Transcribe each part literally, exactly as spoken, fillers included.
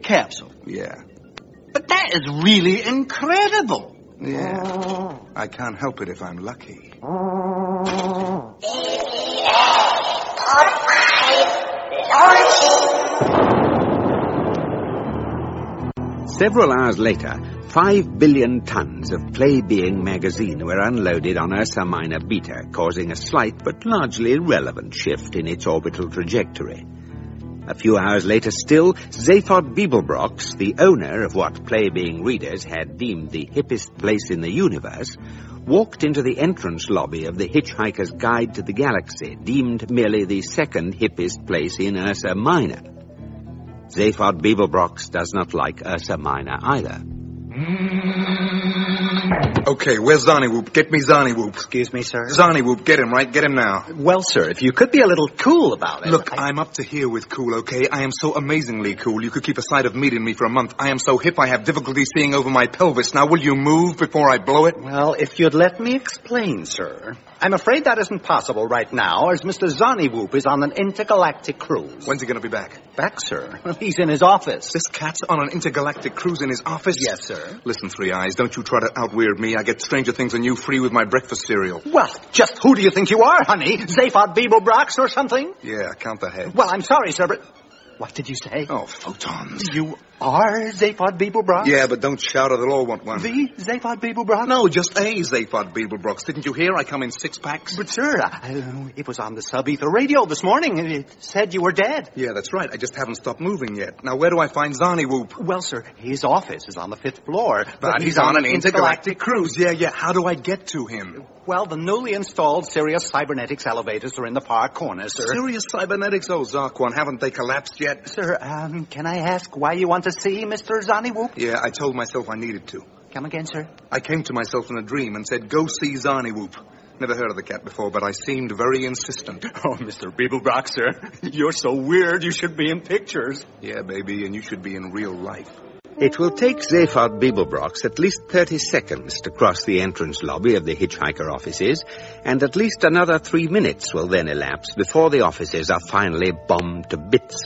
capsule. Yeah. But that is really incredible. Yeah. I can't help it if I'm lucky. Several hours later, five billion tons of Play-Being magazine were unloaded on Ursa Minor Beta, causing a slight but largely irrelevant shift in its orbital trajectory. A few hours later still, Zaphod Beeblebrox, the owner of what Play-Being readers had deemed the hippest place in the universe, walked into the entrance lobby of the Hitchhiker's Guide to the Galaxy, deemed merely the second hippest place in Ursa Minor. Zaphod Beeblebrox does not like Ursa Minor either. Okay, where's Zarnywhoop? Get me Zarnywhoop. Excuse me, sir? Zarnywhoop, get him, right? Get him now. Well, sir, if you could be a little cool about it. Look, I... I'm up to here with cool, okay? I am so amazingly cool, you could keep a side of meat in me for a month. I am so hip, I have difficulty seeing over my pelvis. Now, will you move before I blow it? Well, if you'd let me explain, sir. I'm afraid that isn't possible right now, as Mister Zarnywhoop is on an intergalactic cruise. When's he going to be back? Back, sir? Well, he's in his office. This cat's on an intergalactic cruise in his office? Yes, sir. Listen, Three Eyes, don't you try to out-weird me. I get stranger things than you free with my breakfast cereal. Well, just who do you think you are, honey? Zaphod Beeblebrox or something? Yeah, count the heads. Well, I'm sorry, sir, but... What did you say? Oh, photons. You are Zaphod Beeblebrox? Yeah, but don't shout or they'll all want one. The Zaphod Beeblebrox? No, just a Zaphod Beeblebrox. Didn't you hear? I come in six packs. But, sir, uh, it was on the sub-ether radio this morning. It said you were dead. Yeah, that's right. I just haven't stopped moving yet. Now, where do I find Zarnywhoop? Well, sir, his office is on the fifth floor. But, but he's, he's on, on an intergalactic cruise. Yeah, yeah. How do I get to him? Well, the newly installed Sirius Cybernetics elevators are in the far corner, sir. Sirius Cybernetics? Oh, Zarquan, haven't they collapsed yet? Sir, um, can I ask why you want to see Mister Zarnywhoop? Yeah, I told myself I needed to. Come again, sir? I came to myself in a dream and said, go see Zarnywhoop. Never heard of the cat before, but I seemed very insistent. Oh, Mister Beeblebrox, sir. You're so weird you should be in pictures. Yeah, baby, and you should be in real life. It will take Zaphod Beeblebrox at least thirty seconds to cross the entrance lobby of the Hitchhiker offices, and at least another three minutes will then elapse before the offices are finally bombed to bits.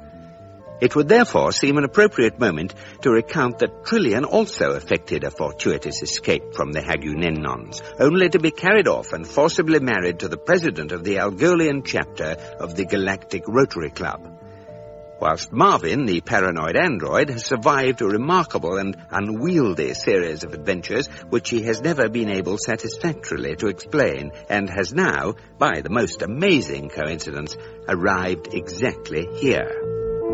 It would therefore seem an appropriate moment to recount that Trillian also effected a fortuitous escape from the Hagunennons, only to be carried off and forcibly married to the president of the Algolian chapter of the Galactic Rotary Club. Whilst Marvin, the paranoid android, has survived a remarkable and unwieldy series of adventures which he has never been able satisfactorily to explain, and has now, by the most amazing coincidence, arrived exactly here.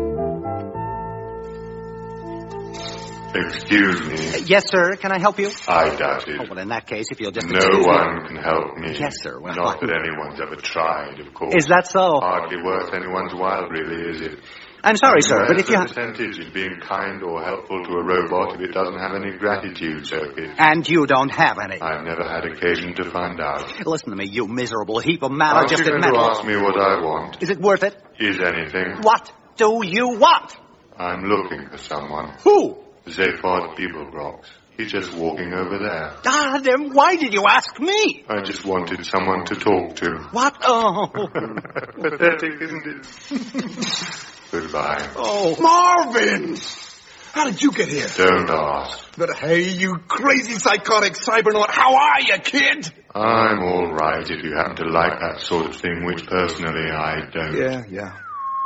Excuse me. Yes, sir. Can I help you? I doubt it. Oh, well, in that case, if you'll just No excuse one me. can help me. Yes, sir. Well, Not I... that anyone's ever tried, of course. Is that so? Hardly worth anyone's while, really, is it? I'm sorry, sir, but if you... Where's the percentage in being kind or helpful to a robot if it doesn't have any gratitude circuit? And you don't have any. I've never had occasion to find out. Listen to me, you miserable heap of Aren't you maladjusted going to metal. ask me what I want? Is it worth it? Is anything? What do you want? I'm looking for someone. Who? Zaphod Beeblebrox. He's just walking over there. Ah, then why did you ask me? I just wanted someone to talk to. What? Oh. Pathetic, isn't it? Goodbye. Oh, Marvin! How did you get here? Don't ask. But hey, you crazy psychotic cybernaut, how are you, kid? I'm all right if you happen to like that sort of thing, which personally I don't. Yeah, yeah.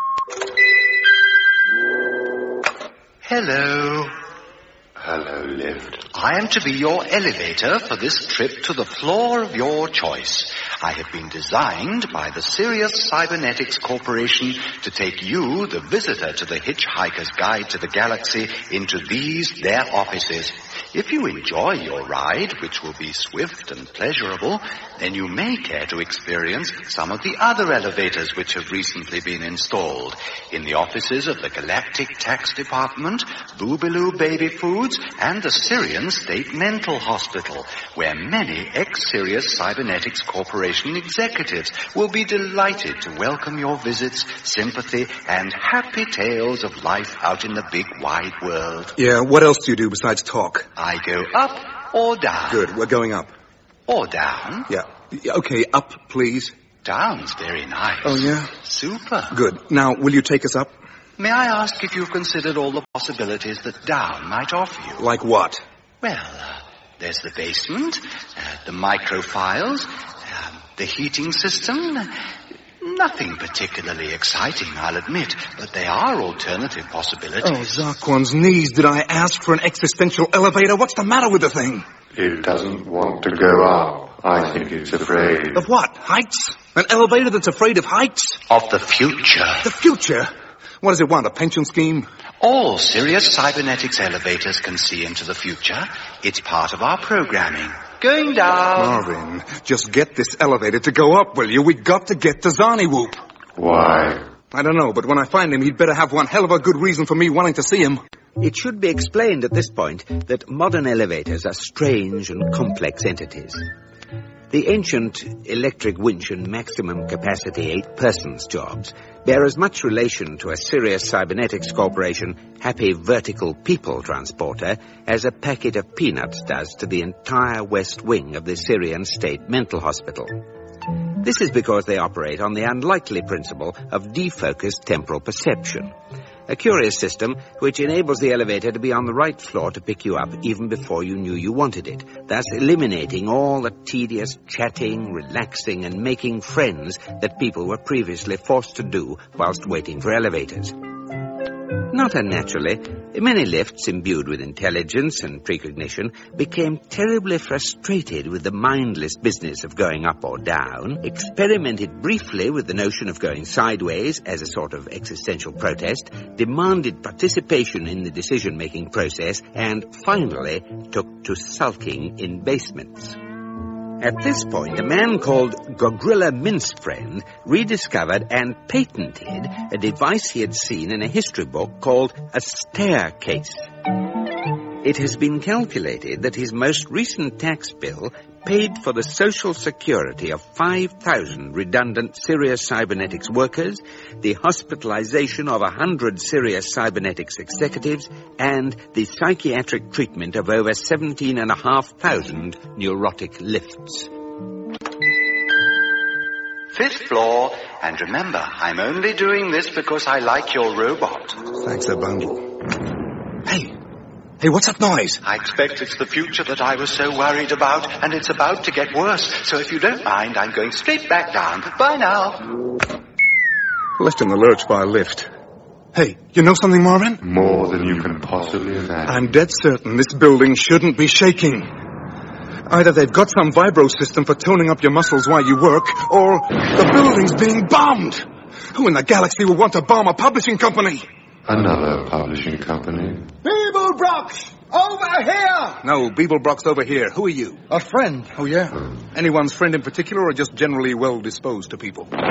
Hello. Hello, lift. I am to be your elevator for this trip to the floor of your choice. I have been designed by the Sirius Cybernetics Corporation to take you, the visitor to the Hitchhiker's Guide to the Galaxy, into these, their offices. If you enjoy your ride, which will be swift and pleasurable, then you may care to experience some of the other elevators which have recently been installed in the offices of the Galactic Tax Department, Boobaloo Baby Foods, and the Syrian State Mental Hospital, where many ex-Sirius Cybernetics Corporation executives will be delighted to welcome your visits, sympathy, and happy tales of life out in the big wide world. Yeah, what else do you do besides talk? I go up or down. Good, we're going up. Or down. Yeah. Okay, up, please. Down's very nice. Oh, yeah? Super. Good. Now, will you take us up? May I ask if you've considered all the possibilities that down might offer you? Like what? Well, uh, there's the basement, uh, the microphiles, uh, the heating system. Nothing particularly exciting, I'll admit, but they are alternative possibilities. Oh, Zarquan's knees, did I ask for an existential elevator? What's the matter with the thing? It doesn't want to go up. I think it's afraid. Of what? Heights? An elevator that's afraid of heights? Of the future. The future? What does it want, a pension scheme? All Sirius Cybernetics elevators can see into the future. It's part of our programming. Going down. Marvin, just get this elevator to go up, will you? We got to get to Zarniwoop. Why? I don't know, but when I find him, he'd better have one hell of a good reason for me wanting to see him. It should be explained at this point that modern elevators are strange and complex entities. The ancient electric winch and maximum capacity eight-persons jobs bear as much relation to a Sirius Cybernetics Corporation happy vertical people transporter as a packet of peanuts does to the entire west wing of the Syrian State Mental Hospital. This is because they operate on the unlikely principle of defocused temporal perception, a curious system which enables the elevator to be on the right floor to pick you up even before you knew you wanted it, thus eliminating all the tedious chatting, relaxing, and making friends that people were previously forced to do whilst waiting for elevators. Not unnaturally, many lifts imbued with intelligence and precognition became terribly frustrated with the mindless business of going up or down, experimented briefly with the notion of going sideways as a sort of existential protest, demanded participation in the decision-making process, and finally took to sulking in basements. At this point, a man called Gogrilla Mincefriend rediscovered and patented a device he had seen in a history book called a staircase. It has been calculated that his most recent tax bill paid for the social security of five thousand redundant Sirius Cybernetics workers, the hospitalization of one hundred Sirius Cybernetics executives, and the psychiatric treatment of over seventeen thousand five hundred neurotic lifts. Fifth floor, and remember, I'm only doing this because I like your robot. Thanks a bundle. Hey! Hey, what's that noise? I expect it's the future that I was so worried about, and it's about to get worse. So if you don't mind, I'm going straight back down. Bye now. Left in the lurch by a lift. Hey, you know something, Marvin? More than you can possibly imagine. I'm dead certain this building shouldn't be shaking. Either they've got some vibro system for toning up your muscles while you work, or the building's being bombed. Who in the galaxy would want to bomb a publishing company? Another publishing company. Beeblebrox! Over here! No, Beeblebrox over here. Who are you? A friend. Oh, yeah? Anyone's friend in particular, or just generally well-disposed to people? Did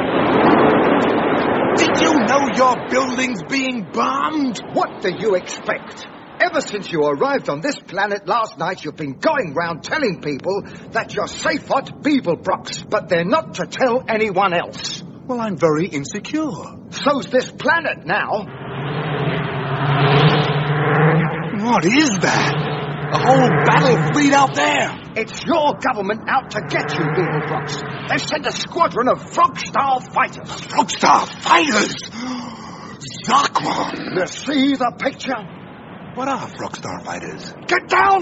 you know your building's being bombed? What do you expect? Ever since you arrived on this planet last night, you've been going round telling people that you're safe at Beeblebrox, but they're not to tell anyone else. Well, I'm very insecure. So's this planet now. What is that? A whole battle fleet out there. It's your government out to get you, Beeblebrox. They've sent a squadron of Frogstar fighters. Frogstar fighters? Zarquan! You see the picture? What are Frogstar fighters? Get down!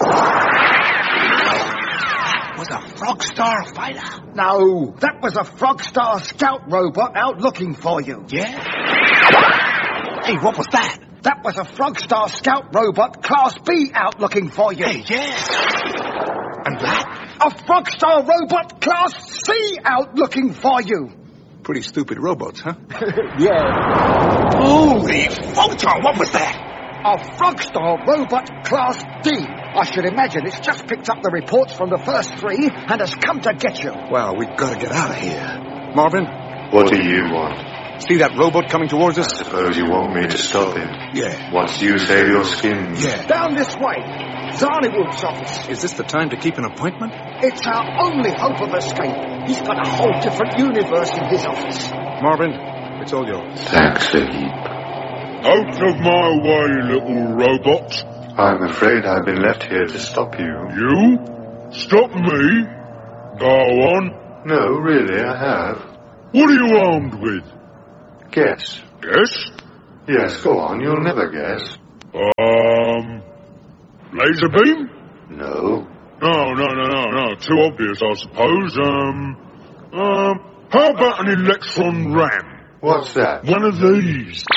Was a Frogstar fighter? No, that was a Frogstar scout robot out looking for you. Yeah? Hey, what was that? That was a Frogstar scout robot Class B out looking for you. Hey, yeah. And that? A Frogstar robot Class C out looking for you. Pretty stupid robots, huh? Yeah. Holy photon, what was that? A Frogstar robot Class D. I should imagine it's just picked up the reports from the first three and has come to get you. Well, we've got to get out of here. Marvin? What do you want? See that robot coming towards us? I suppose you want me to stop it. Yeah. Once you save your skin. Yeah. Down this way. Zarniwoop's office. Is this the time to keep an appointment? It's our only hope of escape. He's got a whole different universe in his office. Marvin, it's all yours. Thanks a heap. Out of my way, little robot. I'm afraid I've been left here to stop you. You? Stop me? Go on. No, really, I have. What are you armed with? Guess. Yes? Yes, go on, you'll never guess. Um, laser beam? No. No, no, no, no, no. Too obvious, I suppose. Um, um, how about an electron ram? What's that? One of these.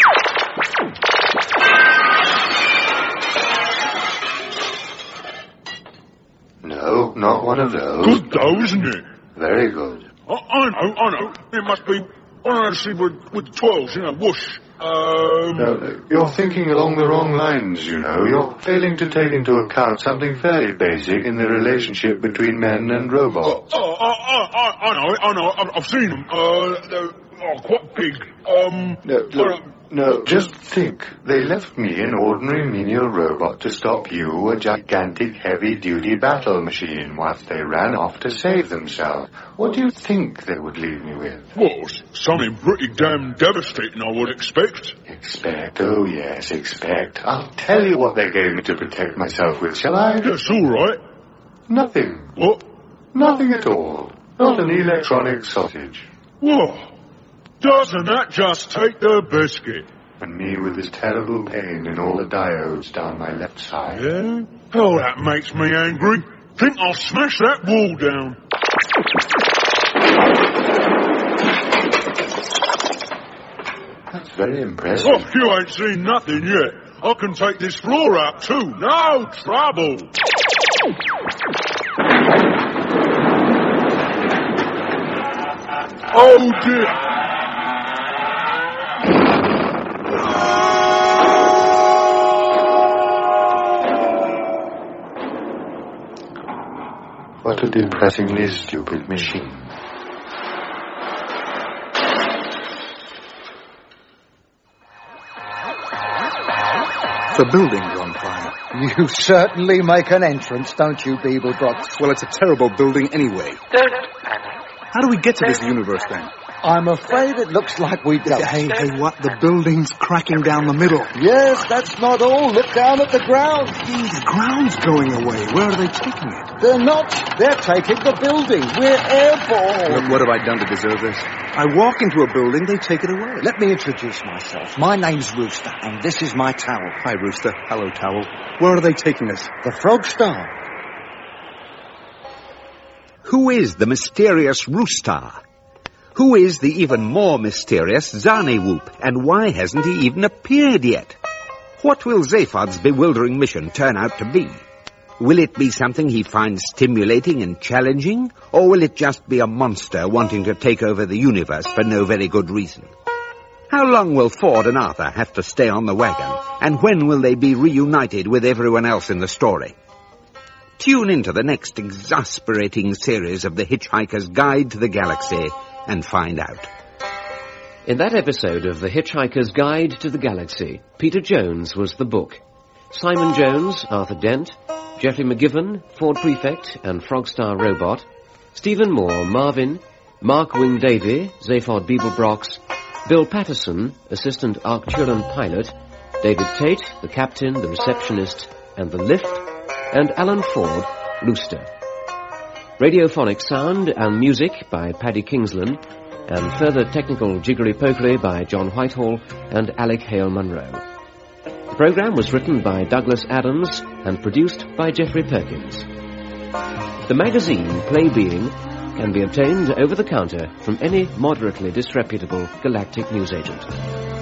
No, not one of those. Good though, isn't it? Very good. I, I know, I know. It must be one of those with, with twirls, you know, whoosh. Um... No, you're thinking along the wrong lines, you know. You're failing to take into account something very basic in the relationship between men and robots. Oh, I, I, I, I know it, I know it. I've, I've seen them. Uh, they're oh, quite big. Um... No, look, no, just think. They left me an ordinary menial robot to stop you, a gigantic heavy-duty battle machine, whilst they ran off to save themselves. What do you think they would leave me with? Well, something pretty damn devastating, I would expect. Expect? Oh, yes, expect. I'll tell you what they gave me to protect myself with, shall I? Yes, all right. Nothing. What? Nothing at all. Not an electronic sausage. Whoa. Doesn't that just take the biscuit? And me with this terrible pain in all the diodes down my left side. Yeah? Oh, that makes me angry. Think I'll smash that wall down. That's very impressive. Oh, you ain't seen nothing yet. I can take this floor out too. No trouble. Oh, dear. What a depressingly stupid machine. The building's on fire. You certainly make an entrance, don't you, Beeblebrox? Well, it's a terrible building anyway. Don't panic. How do we get to this universe, then? I'm afraid it looks like we don't. Hey, hey, what? The building's cracking down the middle. Yes, that's not all. Look down at the ground. Hey, the ground's going away. Where are they taking it? They're not. They're taking the building. We're airborne. Look, what have I done to deserve this? I walk into a building, they take it away. Let me introduce myself. My name's Rooster, and this is my towel. Hi, Rooster. Hello, Towel. Where are they taking us? The Frog Star. Who is the mysterious Rooster? Who is the even more mysterious Zarniwoop, and why hasn't he even appeared yet? What will Zaphod's bewildering mission turn out to be? Will it be something he finds stimulating and challenging, or will it just be a monster wanting to take over the universe for no very good reason? How long will Ford and Arthur have to stay on the wagon, and when will they be reunited with everyone else in the story? Tune into the next exasperating series of The Hitchhiker's Guide to the Galaxy and find out. In that episode of The Hitchhiker's Guide to the Galaxy, Peter Jones was the book. Simon Jones, Arthur Dent, Geoffrey McGivern, Ford Prefect and Frogstar Robot, Stephen Moore, Marvin, Mark Wing Davey, Zaphod Beeblebrox, Bill Patterson, Assistant Arcturan Pilot, David Tate, the Captain, the Receptionist and the Lift, and Alan Ford, Rooster. Radiophonic sound and music by Paddy Kingsland, and further technical jiggery-pokery by John Whitehall and Alec Hale-Munro. The programme was written by Douglas Adams and produced by Geoffrey Perkins. The magazine Play Being can be obtained over the counter from any moderately disreputable galactic newsagent.